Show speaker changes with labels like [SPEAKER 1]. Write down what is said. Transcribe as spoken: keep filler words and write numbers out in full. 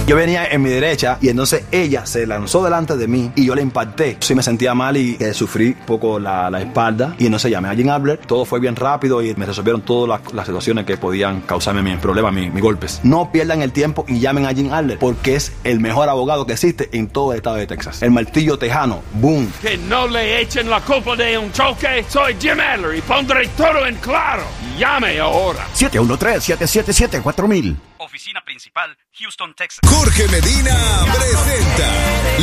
[SPEAKER 1] Yo venía en mi derecha y entonces ella se lanzó delante de mí y yo le impacté. Sí me sentía mal y eh, sufrí un poco la, la espalda y entonces llamé a Jim Adler. Todo fue bien rápido y me resolvieron todas las, las situaciones que podían causarme mis problemas, mis, mis golpes. No pierdan el tiempo y llamen a Jim Adler porque es el mejor abogado que existe en todo el estado de Texas. El martillo tejano, boom.
[SPEAKER 2] Que no le echen la culpa de un choque. Soy Jim Adler y pondré todo en claro. Llame ahora.
[SPEAKER 3] siete uno tres, siete siete siete, cuatro mil.
[SPEAKER 4] Oficina principal, Houston, Texas.
[SPEAKER 5] Jorge Medina presenta